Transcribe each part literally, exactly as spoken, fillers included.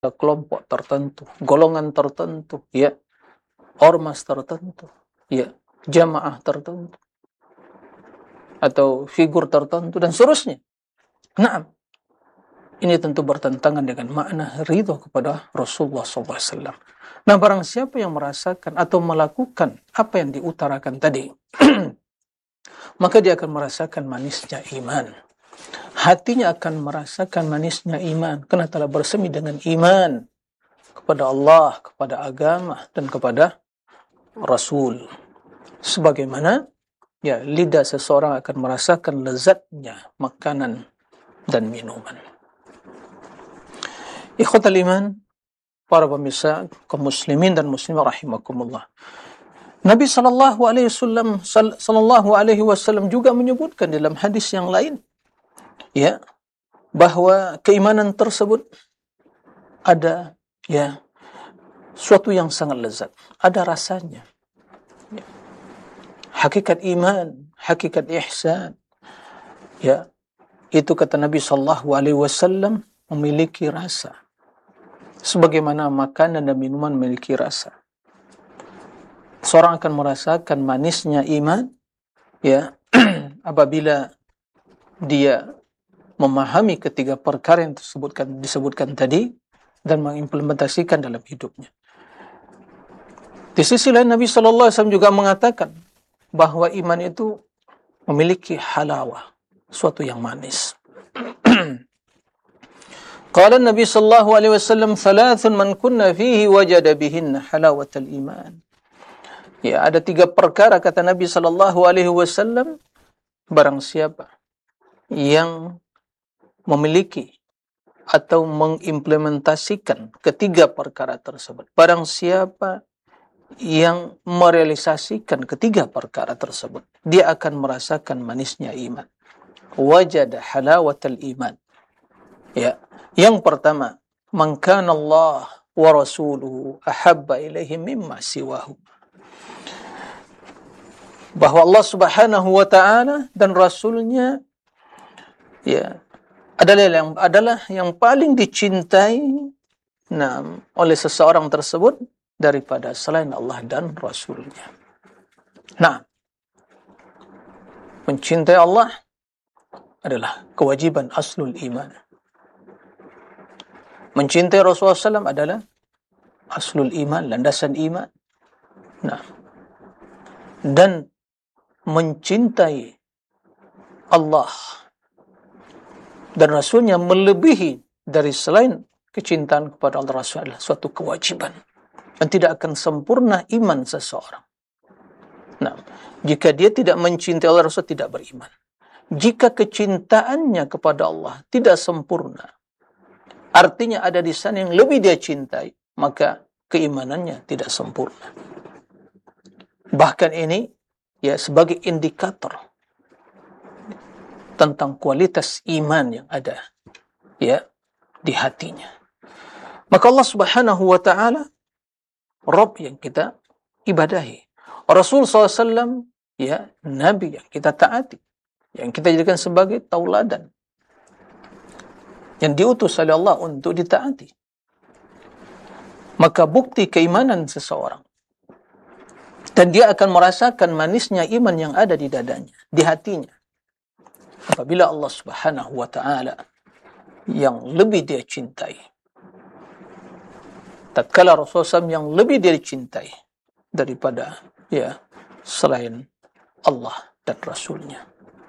kelompok tertentu, golongan tertentu, ya, ormas tertentu, ya, jamaah tertentu, atau figur tertentu, dan seterusnya. Nah, ini tentu bertentangan dengan makna ridho kepada Rasulullah shallallahu alaihi wasallam. Nah, barang siapa yang merasakan atau melakukan apa yang diutarakan tadi, maka dia akan merasakan manisnya iman. Hatinya akan merasakan manisnya iman, karena telah bersemi dengan iman kepada Allah, kepada agama, dan kepada Rasul. Sebagaimana, ya, lidah seseorang akan merasakan lezatnya makanan dan minuman. Ikhwatal iman, para pemirsa kaum muslimin dan muslimah rahimakumullah. Nabi sallallahu alaihi wasallam sallallahu alaihi wasallam juga menyebutkan dalam hadis yang lain, ya, bahwa keimanan tersebut ada, ya, suatu yang sangat lezat, ada rasanya. Ya. Hakikat iman, hakikat ihsan, ya, itu kata Nabi sallallahu alaihi wasallam memiliki rasa, sebagaimana makanan dan minuman memiliki rasa. Seorang akan merasakan manisnya iman, ya, apabila dia memahami ketiga perkara yang disebutkan, disebutkan tadi dan mengimplementasikan dalam hidupnya. Di sisi lain, Nabi sallallahu alaihi wasallam juga mengatakan bahwa iman itu memiliki halawah, suatu yang manis. Qala Nabi sallallahu alaihi wasallam, "Thalathun man kunna fihi wajada bihinna halawatal iman." Ya, ada tiga perkara kata Nabi sallallahu alaihi wasallam, barang siapa yang memiliki atau mengimplementasikan ketiga perkara tersebut, barang siapa yang merealisasikan ketiga perkara tersebut, dia akan merasakan manisnya iman. Wajada halawatal iman. Ya, yang pertama, man kana Allah wa rasuluhu ahabba ilaihi mimma siwahu. Bahwa Allah Subhanahu wa taala dan rasulnya, ya, adalah yang adalah yang paling dicintai, nah, oleh seseorang tersebut daripada selain Allah dan Rasulnya. Nah, mencintai Allah adalah kewajiban aslul iman. Mencintai Rasulullah shallallahu alaihi wasallam adalah aslul iman, landasan iman. Nah, dan mencintai Allah dan Rasulnya melebihi dari selain kecintaan kepada Allah Rasul adalah suatu kewajiban, dan tidak akan sempurna iman seseorang. Nah, jika dia tidak mencintai Allah Rasul, tidak beriman. Jika kecintaannya kepada Allah tidak sempurna, artinya ada di sana yang lebih dia cintai, maka keimanannya tidak sempurna. Bahkan ini, ya, sebagai indikator tentang kualitas iman yang ada, ya, di hatinya. Maka Allah Subhanahu wa taala Rabb yang kita ibadahi, Rasul sallallahu alaihi wasallam, ya, Nabi yang kita taati, yang kita jadikan sebagai tauladan, yang diutus oleh Allah untuk ditaati. Maka bukti keimanan seseorang, dan dia akan merasakan manisnya iman yang ada di dadanya, di hatinya, apabila Allah Subhanahu wa taala yang lebih dia cintai, tatkala Rasulullah shallallahu alaihi wasallam yang lebih dia cintai daripada, ya, selain Allah dan Rasulnya.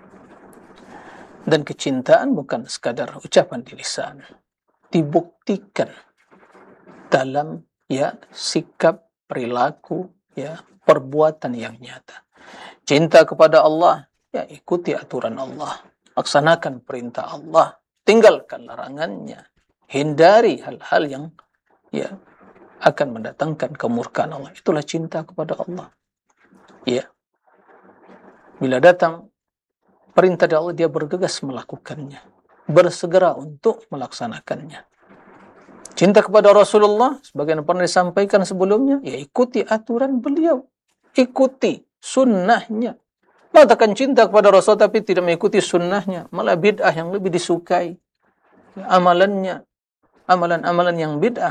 Dan kecintaan bukan sekadar ucapan di lisan, dibuktikan dalam, ya, sikap, perilaku, ya, perbuatan yang nyata. Cinta kepada Allah, ya, ikuti aturan Allah, laksanakan perintah Allah, tinggalkan larangannya, hindari hal-hal yang, ya, akan mendatangkan kemurkaan Allah. Itulah cinta kepada Allah. Ya, bila datang perintah dari Allah, dia bergegas melakukannya, bersegera untuk melaksanakannya. Cinta kepada Rasulullah, sebagaimana pernah disampaikan sebelumnya, ya, ikuti aturan beliau, ikuti sunnahnya. Mengatakan cinta kepada Rasul tapi tidak mengikuti sunnahnya, malah bid'ah yang lebih disukai amalannya, amalan-amalan yang bid'ah